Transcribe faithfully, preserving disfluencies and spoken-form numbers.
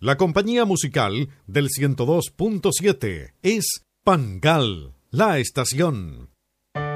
La compañía musical del ciento dos punto siete es Pangal, la estación.